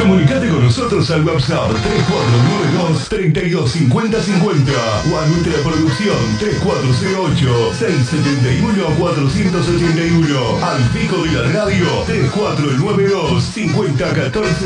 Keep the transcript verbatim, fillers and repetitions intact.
Comunicate con nosotros al WhatsApp tres cuatro nueve dos, tres dos cinco cero cinco cero o a nuestra producción tres cuatro cero ocho, seis siete uno, cuatro ocho uno. Al pico de la radio tres cuatro nueve dos, cinco cero uno cuatro.